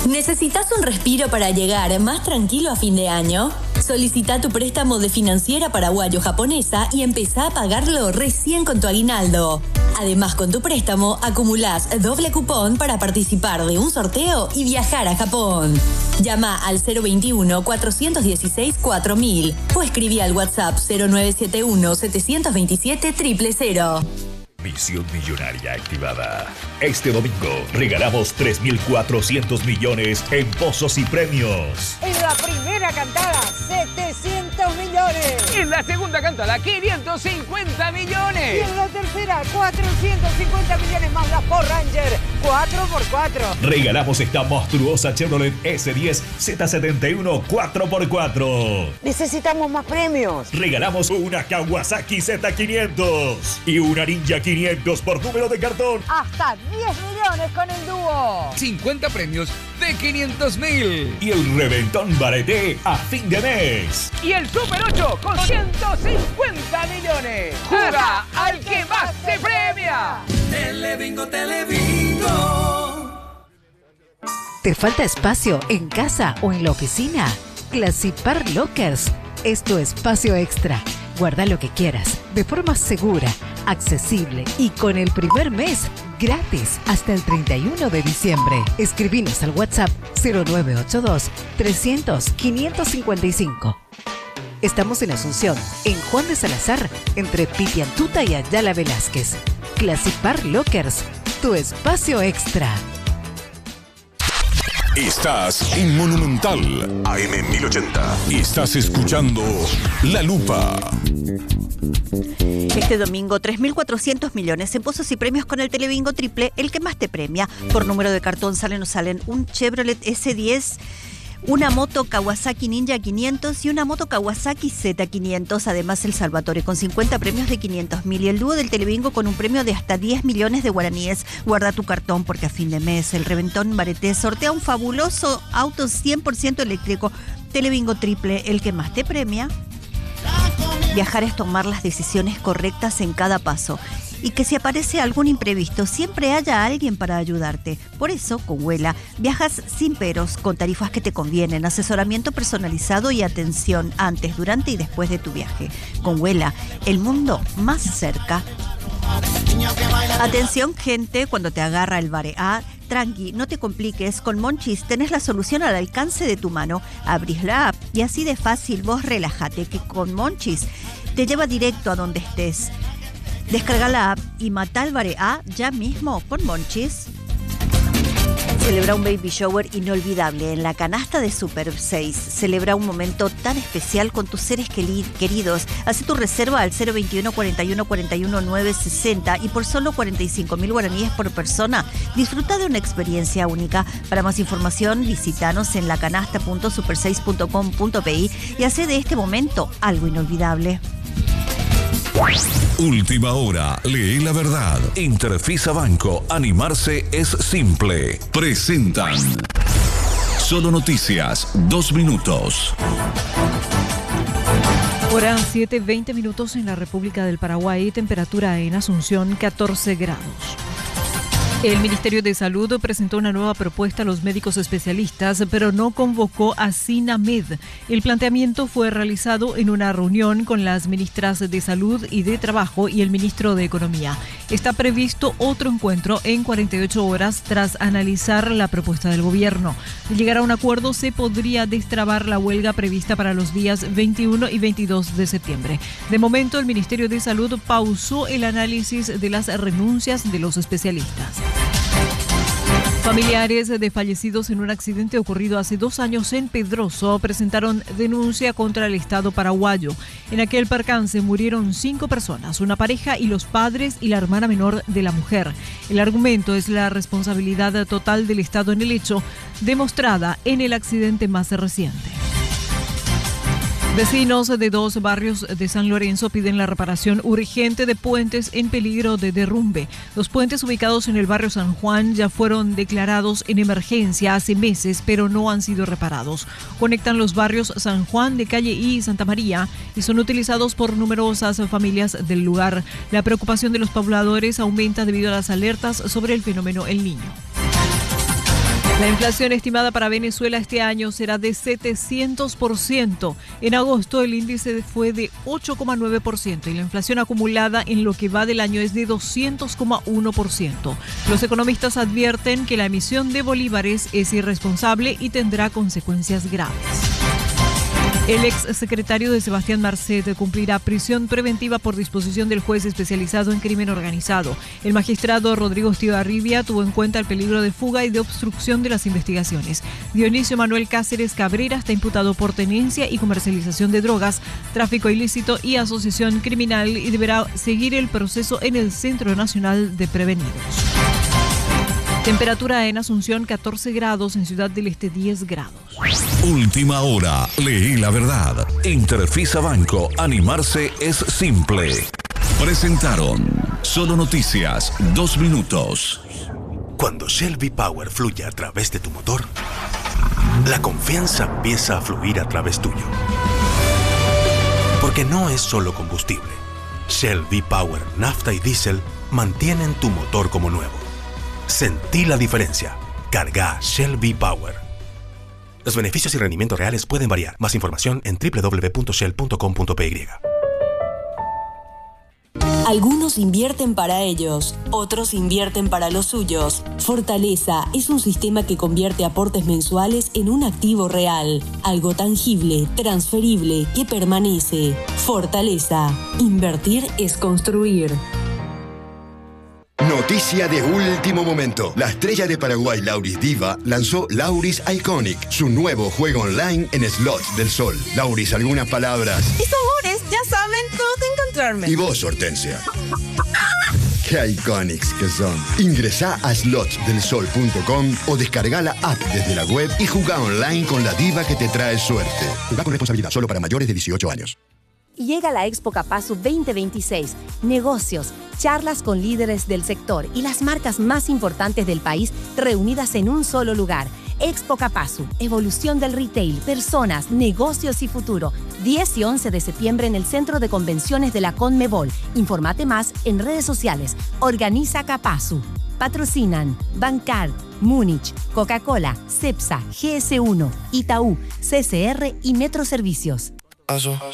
¿Necesitas un respiro para llegar más tranquilo a fin de año? Solicita tu préstamo de Financiera Paraguayo-Japonesa y empezá a pagarlo recién con tu aguinaldo. Además, con tu préstamo acumulás doble cupón para participar de un sorteo y viajar a Japón. Llama al 021-416-4000 o escribí al WhatsApp 0971-727-000. Misión millonaria activada. Este domingo regalamos 3.400 millones en pozos y premios. En la primera cantada, 700 millones. En la segunda cantada, 550 millones. Y en la tercera, 450 millones más la Ford Ranger 4x4. Regalamos esta monstruosa Chevrolet S10 Z71 4x4. Necesitamos más premios. Regalamos una Kawasaki Z500 y una Ninja 500 por número de cartón. Hasta 10 millones con el dúo. 50 premios de 500.000. Y el reventón Bareté a fin de mes. Y el Super 8 con 150 millones. ¡Juega al que más te premia! Telebingo, Telebingo. ¿Te falta espacio en casa o en la oficina? Classipar Lockers es tu espacio extra. Guarda lo que quieras, de forma segura, accesible y con el primer mes gratis hasta el 31 de diciembre. Escribinos al WhatsApp 0982-300-555. Estamos en Asunción, en Juan de Salazar, entre Pitiantuta y Ayala Velázquez. Classipar Lockers, tu espacio extra. Estás en Monumental AM 1080. Estás escuchando La Lupa. Este domingo, 3.400 millones en pozos y premios con el Telebingo Triple, el que más te premia. Por número de cartón salen o salen un Chevrolet S10, una moto Kawasaki Ninja 500 y una moto Kawasaki Z500. Además, el Salvatore con 50 premios de 500.000 y el dúo del Telebingo con un premio de hasta 10 millones de guaraníes. Guarda tu cartón porque a fin de mes el Reventón Bareté sortea un fabuloso auto 100% eléctrico. Telebingo Triple, el que más te premia. Viajar es tomar las decisiones correctas en cada paso. Y que si aparece algún imprevisto, siempre haya alguien para ayudarte. Por eso, con Vuela, viajas sin peros, con tarifas que te convienen, asesoramiento personalizado y atención antes, durante y después de tu viaje. Con Vuela, el mundo más cerca. Atención, gente, cuando te agarra el Bareá, tranqui, no te compliques. Con Monchis tenés la solución al alcance de tu mano. Abrís la app y así de fácil vos relájate, que con Monchis te lleva directo a donde estés. Descarga la app y mata al Bareá ya mismo con Monchis. Celebra un baby shower inolvidable en la canasta de Super 6. Celebra un momento tan especial con tus seres queridos. Haz tu reserva al 021 41 41 960 y por solo 45.000 guaraníes por persona. Disfruta de una experiencia única. Para más información, visítanos en lacanasta.super6.com.pi y hace de este momento algo inolvidable. Última hora, lee la verdad. Interfisa Banco, animarse es simple. Presentan Solo Noticias, 2 minutos. Hora 7:20 minutos en la República del Paraguay. Temperatura en Asunción 14 grados. El Ministerio de Salud presentó una nueva propuesta a los médicos especialistas, pero no convocó a SINAMED. El planteamiento fue realizado en una reunión con las ministras de Salud y de Trabajo y el ministro de Economía. Está previsto otro encuentro en 48 horas tras analizar la propuesta del gobierno. De llegar a un acuerdo, se podría destrabar la huelga prevista para los días 21 y 22 de septiembre. De momento, el Ministerio de Salud pausó el análisis de las renuncias de los especialistas. Familiares de fallecidos en un accidente ocurrido hace 2 años en Pedroso presentaron denuncia contra el Estado paraguayo. En aquel percance murieron 5 personas, una pareja y los padres y la hermana menor de la mujer. El argumento es la responsabilidad total del Estado en el hecho, demostrada en el accidente más reciente. Vecinos de 2 barrios de San Lorenzo piden la reparación urgente de puentes en peligro de derrumbe. Los puentes ubicados en el barrio San Juan ya fueron declarados en emergencia hace meses, pero no han sido reparados. Conectan los barrios San Juan de Calle y Santa María y son utilizados por numerosas familias del lugar. La preocupación de los pobladores aumenta debido a las alertas sobre el fenómeno El Niño. La inflación estimada para Venezuela este año será de 700%. En agosto el índice fue de 8,9% y la inflación acumulada en lo que va del año es de 200,1%. Los economistas advierten que la emisión de bolívares es irresponsable y tendrá consecuencias graves. El ex secretario de Sebastián Marcet cumplirá prisión preventiva por disposición del juez especializado en crimen organizado. El magistrado Rodrigo Estigarribia tuvo en cuenta el peligro de fuga y de obstrucción de las investigaciones. Dionisio Manuel Cáceres Cabrera está imputado por tenencia y comercialización de drogas, tráfico ilícito y asociación criminal y deberá seguir el proceso en el Centro Nacional de Prevenidos. Temperatura en Asunción 14 grados, en Ciudad del Este 10 grados. Última hora, leí la verdad. Interfisa Banco, animarse es simple. Presentaron Solo Noticias, 2 minutos. Cuando Shell V-Power fluye a través de tu motor, la confianza empieza a fluir a través tuyo. Porque no es solo combustible. Shell V-Power, nafta y diésel mantienen tu motor como nuevo. Sentí la diferencia. Carga Shell V-Power. Los beneficios y rendimientos reales pueden variar. Más información en www.shell.com.py. Algunos invierten para ellos, otros invierten para los suyos. Fortaleza es un sistema que convierte aportes mensuales en un activo real, algo tangible, transferible, que permanece. Fortaleza. Invertir es construir. Noticia de último momento. La estrella de Paraguay, Lauris Diva, lanzó Lauris Iconic, su nuevo juego online en slots del sol. Lauris, algunas palabras. Mis amores, ya saben dónde encontrarme. Y vos, Hortensia. ¡Qué iconics que son! Ingresá a slotsdelsol.com o descarga la app desde la web y jugá online con la diva que te trae suerte. Jugá con responsabilidad, solo para mayores de 18 años. Llega la Expo Capasu 2026. Negocios, charlas con líderes del sector y las marcas más importantes del país reunidas en un solo lugar. Expo Capasu, evolución del retail, personas, negocios y futuro. 10 y 11 de septiembre en el Centro de Convenciones de la Conmebol. Infórmate más en redes sociales. Organiza Capasu. Patrocinan Bancard, Múnich, Coca-Cola, Cepsa, GS1, Itaú, CCR y Metro Servicios.